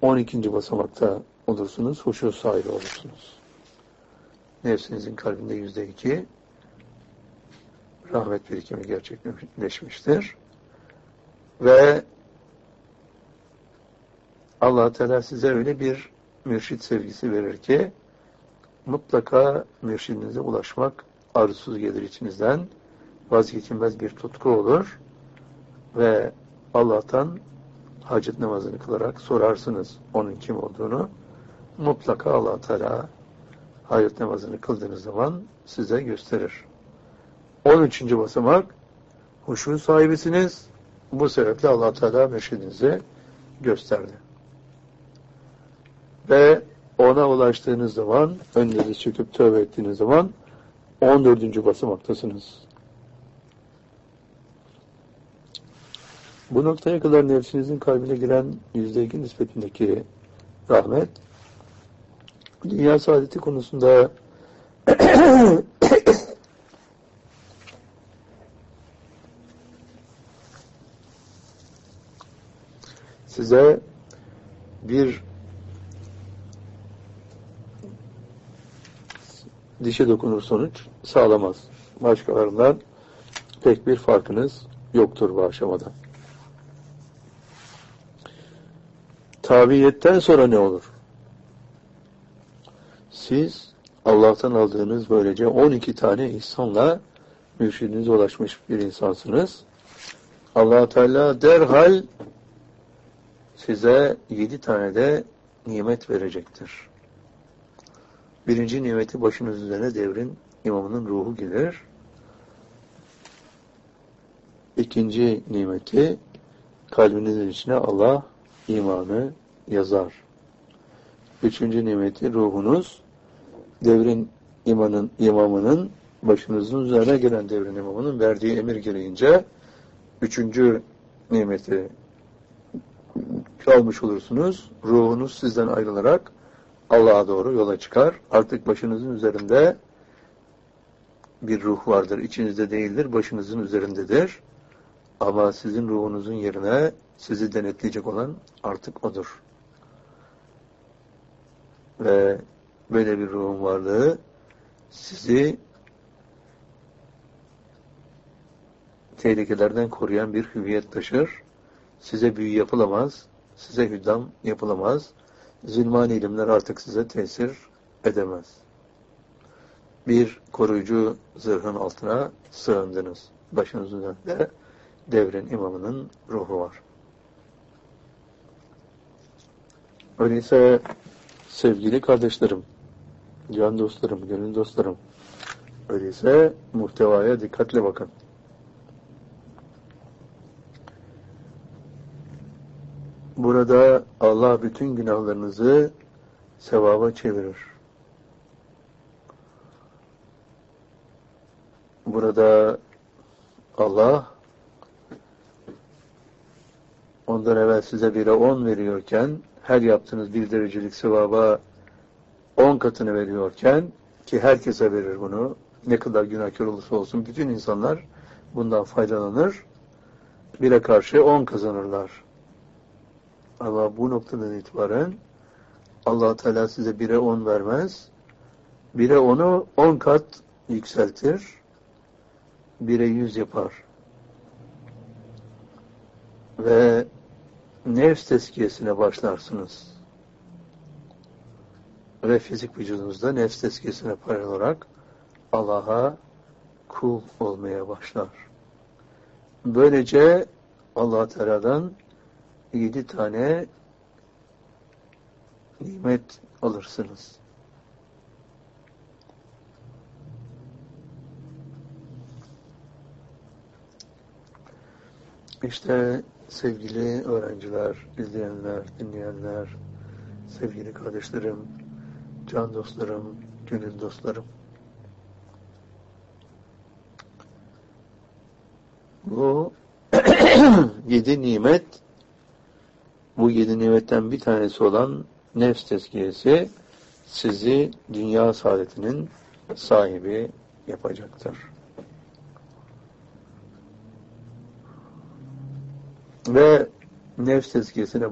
12. basamakta olursunuz, huşu sahibi olursunuz. Nefsinizin kalbinde %2 rahmet birikimi gerçekleşmiştir. Ve Allah Teala size öyle bir mürşit sevgisi verir ki mutlaka mürşidinize ulaşmak arzusuz gelir içinizden. Vazgeçilmez bir tutku olur ve Allah'tan hacet namazını kılarak sorarsınız onun kim olduğunu. Mutlaka Allah Teala hacet namazını kıldığınız zaman size gösterir. 13. basamak, huşu sahibisiniz. Bu sebeple Allah Teala mürşidinize gösterdi. Ve ona ulaştığınız zaman, önünüzü çöküp tövbe ettiğiniz zaman 14. basamaktasınız. Bu noktaya kadar nefsinizin kalbine giren %2 nispetindeki rahmet, dünya saadeti konusunda size bir dişe dokunur sonuç sağlamaz. Başkalarından pek bir farkınız yoktur bu aşamada. Tabiiyetten sonra ne olur? Siz Allah'tan aldığınız böylece 12 tane ihsanla mürşidinize ulaşmış bir insansınız. Allah Teala derhal size 7 tane de nimet verecektir. Birinci nimeti başınız üzerine devrin imamının ruhu gelir. İkinci nimeti kalbinizin içine Allah imanı yazar. Üçüncü nimeti ruhunuz devrin imamının başınızın üzerine gelen devrin imamının verdiği emir gereğince üçüncü nimeti almış olursunuz. Ruhunuz sizden ayrılarak Allah'a doğru yola çıkar. Artık başınızın üzerinde bir ruh vardır. İçinizde değildir. Başınızın üzerindedir. Ama sizin ruhunuzun yerine sizi denetleyecek olan artık odur. Ve böyle bir ruhun varlığı sizi tehlikelerden koruyan bir hüviyet taşır. Size büyü yapılamaz. Size hüddam yapılamaz. Zulmani ilimler artık size tesir edemez. Bir koruyucu zırhın altına sığındınız. Başınızın üzerinde devrin imamının ruhu var. Öyleyse sevgili kardeşlerim, can dostlarım, gönül dostlarım, öyleyse muhtevaya dikkatle bakın. Burada Allah bütün günahlarınızı sevaba çevirir. Burada Allah ondan evvel size 1'e 10 veriyorken, her yaptığınız 1 derecelik sevaba 10 katını veriyorken, ki herkese verir bunu, ne kadar günahkar olursa olsun bütün insanlar bundan faydalanır, 1'e karşı 10 kazanırlar. Ama bu noktadan itibaren Allah Teala size 1'e 10 vermez. 1'e 10'u 10 kat yükseltir. 1'e 100 yapar. Ve nefs tezkiyesine başlarsınız. Ve fizik vücudunuzda nefs tezkiyesine paralel olarak Allah'a kul olmaya başlar. Böylece Allah Teala'dan 7 tane nimet alırsınız. İşte sevgili öğrenciler, izleyenler, dinleyenler, sevgili kardeşlerim, can dostlarım, gönül dostlarım. Bu 7 nimet, bu 7 nimetten bir tanesi olan nefs tezkiyesi sizi dünya saadetinin sahibi yapacaktır. Ve nefs tezkiyesine